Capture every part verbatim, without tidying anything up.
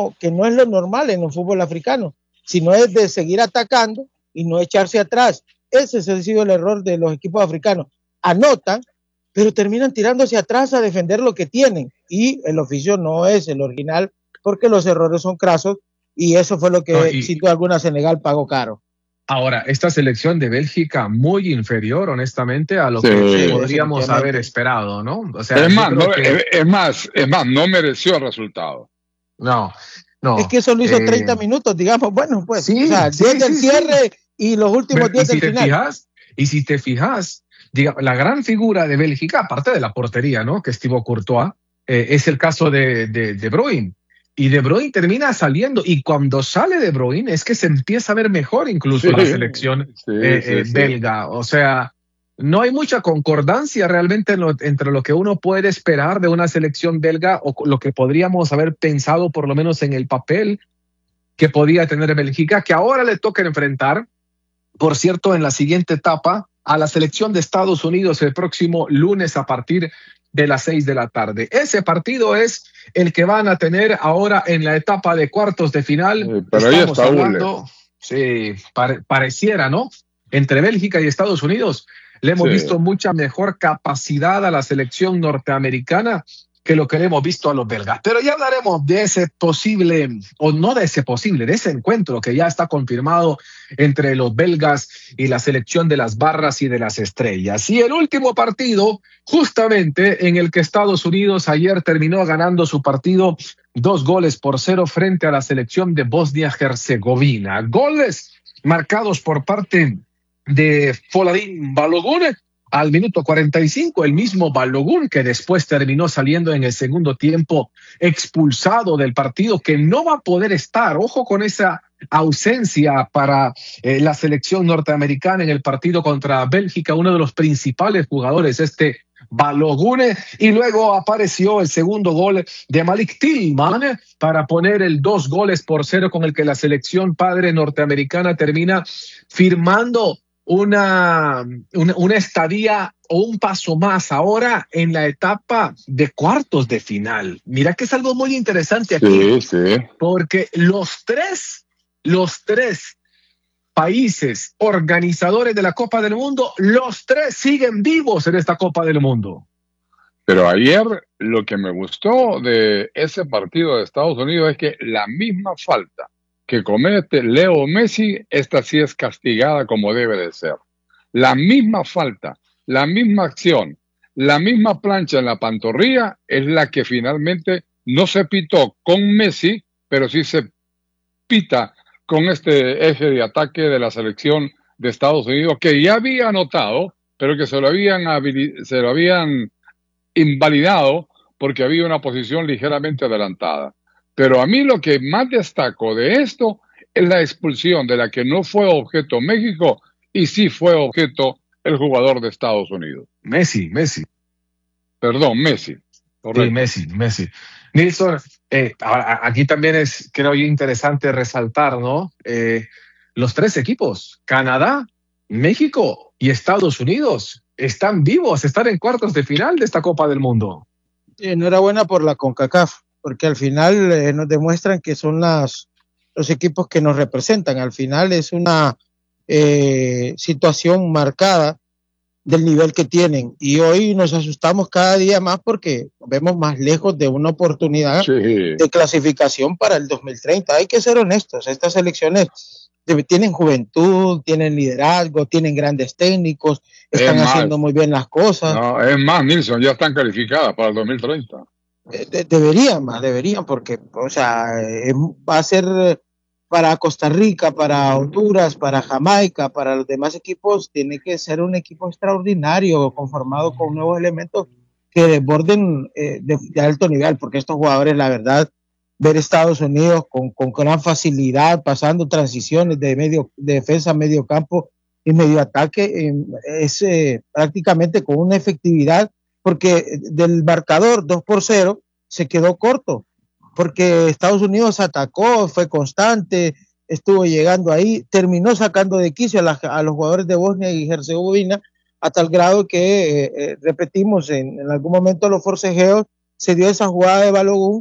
no, que no es lo normal en el fútbol africano, sino es de seguir atacando y no echarse atrás. Ese ha sido el error de los equipos africanos. Anotan, pero terminan tirándose atrás a defender lo que tienen, y el oficio no es el original porque los errores son crasos, y eso fue lo que, no, y, sin duda alguna, Senegal pagó caro. Ahora, esta selección de Bélgica muy inferior, honestamente, a lo sí, que podríamos haber esperado, ¿no? O sea, es más, no, que... es más, es más, no mereció el resultado. No, no. Es que eso lo hizo eh... treinta minutos, digamos, bueno, pues, sí, o sea, sí, diez sí, del sí, cierre sí. y los últimos diez del si final. Fijas, y si te fijas, diga, la gran figura de Bélgica, aparte de la portería, ¿no? Que es Thibaut Courtois, eh, es el caso de, de, de Bruyne. Y De Bruyne termina saliendo, y cuando sale De Bruyne es que se empieza a ver mejor incluso sí, la selección sí, eh, sí, eh, sí. belga. O sea, no hay mucha concordancia realmente en lo, entre lo que uno puede esperar de una selección belga o lo que podríamos haber pensado, por lo menos en el papel, que podía tener Bélgica, que ahora le toca enfrentar, por cierto, en la siguiente etapa, a la selección de Estados Unidos el próximo lunes a partir de las seis de la tarde. Ese partido es el que van a tener ahora en la etapa de cuartos de final. Sí, pero ahí está hablando, sí, pare, pareciera, ¿no? Entre Bélgica y Estados Unidos le hemos sí. visto mucha mejor capacidad a la selección norteamericana que lo que le hemos visto a los belgas. Pero ya hablaremos de ese posible, o no de ese posible, de ese encuentro que ya está confirmado entre los belgas y la selección de las barras y de las estrellas. Y el último partido, justamente en el que Estados Unidos ayer terminó ganando su partido dos goles por cero frente a la selección de Bosnia-Herzegovina. Goles marcados por parte de Folarin Balogun al minuto cuarenta y cinco, el mismo Balogun que después terminó saliendo en el segundo tiempo expulsado del partido, que no va a poder estar. Ojo con esa ausencia para eh, la selección norteamericana en el partido contra Bélgica, uno de los principales jugadores, este Balogun, y luego apareció el segundo gol de Malik Tillman para poner el dos goles por cero con el que la selección padre norteamericana termina firmando Una, una, una estadía o un paso más ahora en la etapa de cuartos de final. Mira que es algo muy interesante aquí, sí, sí. porque los tres, los tres países organizadores de la Copa del Mundo, los tres siguen vivos en esta Copa del Mundo. Pero ayer lo que me gustó de ese partido de Estados Unidos es que la misma falta que comete Leo Messi, esta sí es castigada como debe de ser. La misma falta, la misma acción, la misma plancha en la pantorrilla es la que finalmente no se pitó con Messi, pero sí se pita con este eje de ataque de la selección de Estados Unidos, que ya había anotado, pero que se lo habían, se lo habían invalidado porque había una posición ligeramente adelantada. Pero a mí lo que más destaco de esto es la expulsión de la que no fue objeto México y sí fue objeto el jugador de Estados Unidos. Messi, Messi. Perdón, Messi. Correcto. Sí, Messi, Messi. Nilson, eh, aquí también es, creo yo, interesante resaltar, ¿no? Eh, los tres equipos, Canadá, México y Estados Unidos, están vivos, están en cuartos de final de esta Copa del Mundo. Sí, enhorabuena por la CONCACAF, porque al final eh, nos demuestran que son las, los equipos que nos representan. Al final es una eh, situación marcada del nivel que tienen, y hoy nos asustamos cada día más porque vemos más lejos de una oportunidad sí. de clasificación para el dos mil treinta. Hay que ser honestos, estas selecciones tienen juventud, tienen liderazgo, tienen grandes técnicos, están es haciendo más, muy bien las cosas. No, es más, Nilson, ya están calificadas para el dos mil treinta. De, deberían más, deberían, porque, o sea, eh, va a ser para Costa Rica, para Honduras, para Jamaica, para los demás equipos, tiene que ser un equipo extraordinario, conformado con nuevos elementos que desborden eh, de, de alto nivel, porque estos jugadores, la verdad, ver Estados Unidos con, con gran facilidad, pasando transiciones de medio de defensa a medio campo y medio ataque, eh, es eh, prácticamente con una efectividad, porque del marcador dos por cero se quedó corto, porque Estados Unidos atacó, fue constante, estuvo llegando ahí, terminó sacando de quicio a, la, a los jugadores de Bosnia y Herzegovina, a tal grado que, eh, repetimos, en, en algún momento los forcejeos se dio esa jugada de Balogun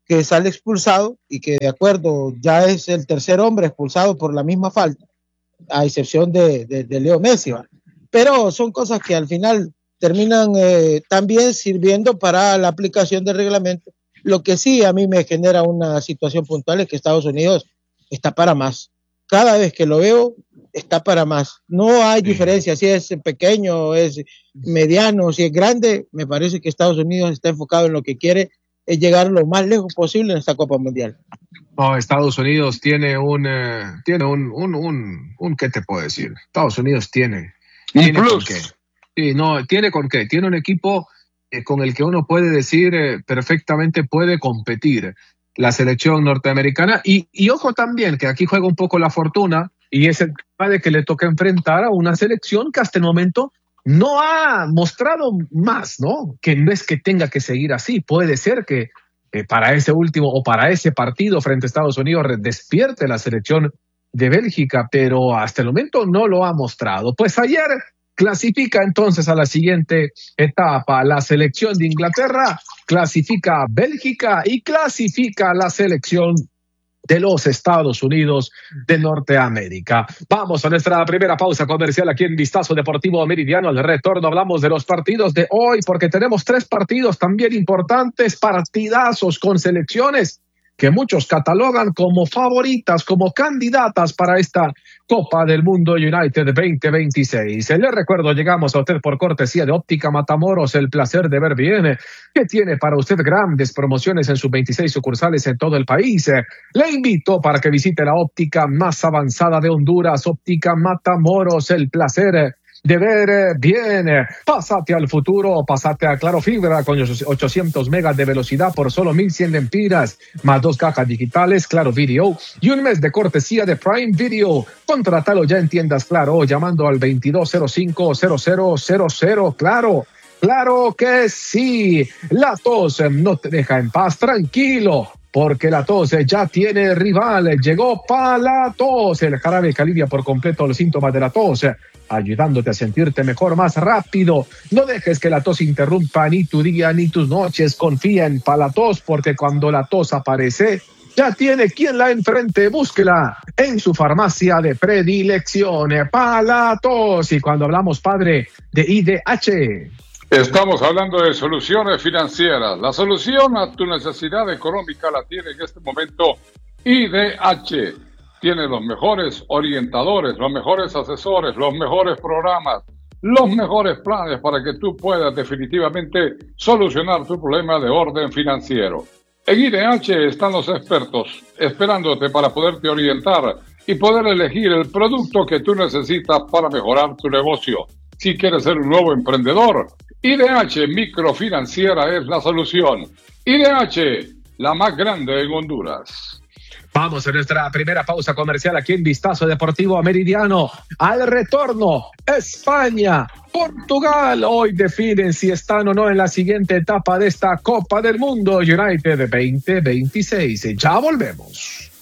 que sale expulsado y que de acuerdo ya es el tercer hombre expulsado por la misma falta, a excepción de, de, de Leo Messi, ¿va? Pero son cosas que al final terminan eh, también sirviendo para la aplicación del reglamento. Lo que sí a mí me genera una situación puntual es que Estados Unidos está para más. Cada vez que lo veo, está para más. No hay diferencia si es pequeño, es mediano, si es grande. Me parece que Estados Unidos está enfocado en lo que quiere, es llegar lo más lejos posible en esta Copa Mundial. No, Estados Unidos tiene un, eh, tiene un, un, un, un, ¿qué te puedo decir? Estados Unidos tiene, tiene con qué. Sí, no, tiene con qué. Tiene un equipo eh, con el que uno puede decir eh, perfectamente puede competir. La selección norteamericana. Y, y ojo también, que aquí juega un poco la fortuna, y es el tema de que le toca enfrentar a una selección que hasta el momento no ha mostrado más, ¿no? Que no es que tenga que seguir así. Puede ser que eh, para ese último o para ese partido frente a Estados Unidos despierte la selección de Bélgica, pero hasta el momento no lo ha mostrado. Pues ayer clasifica entonces a la siguiente etapa la selección de Inglaterra, clasifica a Bélgica y clasifica a la selección de los Estados Unidos de Norteamérica. Vamos a nuestra primera pausa comercial aquí en Vistazo Deportivo Meridiano. Al retorno hablamos de los partidos de hoy, porque tenemos tres partidos también importantes, partidazos con selecciones que muchos catalogan como favoritas, como candidatas para esta Copa del Mundo United veinte veintiséis. Les recuerdo, llegamos a usted por cortesía de Óptica Matamoros, el placer de ver bien, que tiene para usted grandes promociones en sus veintiséis sucursales en todo el país. Le invito para que visite la óptica más avanzada de Honduras, Óptica Matamoros, el placer de ver bien. Pásate al futuro, pásate a Claro Fibra con ochocientos megas de velocidad por solo mil cien lempiras, más dos cajas digitales, Claro Video y un mes de cortesía de Prime Video. Contrátalo ya en tiendas Claro llamando al veintidós cero cinco cero cero cero cero. Claro, claro que sí. La tos no te deja en paz, tranquilo, porque la tos ya tiene rival. Llegó Palatos, el jarabe que alivia por completo los síntomas de la tos, ayudándote a sentirte mejor, más rápido. No dejes que la tos interrumpa ni tu día ni tus noches. Confía en Palatos, porque cuando la tos aparece, ya tiene quien la enfrente. Búsquela en su farmacia de predilección. Palatos. Y cuando hablamos, padre, de I D H, estamos hablando de soluciones financieras. La solución a tu necesidad económica la tiene en este momento I D H. Tiene los mejores orientadores, los mejores asesores, los mejores programas, los mejores planes para que tú puedas definitivamente solucionar tu problema de orden financiero. En I D H están los expertos esperándote para poderte orientar y poder elegir el producto que tú necesitas para mejorar tu negocio. Si quieres ser un nuevo emprendedor, I D H Microfinanciera es la solución. I D H, la más grande en Honduras. Vamos a nuestra primera pausa comercial aquí en Vistazo Deportivo Meridiano. Al retorno, España, Portugal hoy definen si están o no en la siguiente etapa de esta Copa del Mundo United veinte veintiséis. Ya volvemos.